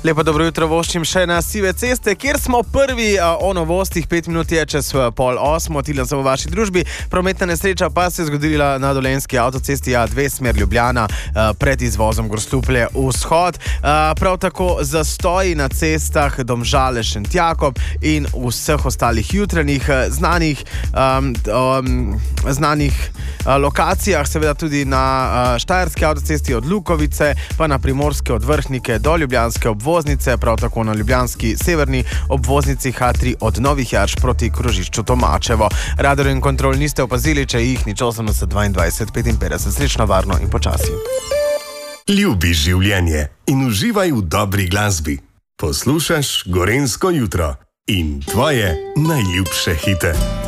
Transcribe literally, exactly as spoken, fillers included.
Lepo dobro jutro voščim še na Sive ceste, kjer smo prvi o novostih. Pet minut je čez pol osmo, Tilen sem v vaši družbi. Prometna nesreča pa se je zgodila na Dolenjski avtocesti A dve smer Ljubljana pred izvozom Grosuplje vzhod. Prav tako zastoji na cestah Domžale Šentjakob in vseh ostalih jutranjih znanih, um, um, znanih lokacijah, seveda tudi na Štajerski avtocesti od Lukovice, pa na Primorske od Vrhnike do Ljubljanske obvoznice, prav tako na ljubljanski severni obvoznici H tri od Novih Jarš proti krožišču Tomačevo. Radar in kontrol niste opazili, če jih nič osemdeset dvaindvajset petinpetdeset. Srečno, varno in počasi. Ljubi življenje in uživaj v dobri glasbi. Poslušaš Gorenjsko jutro in tvoje najljubše hite.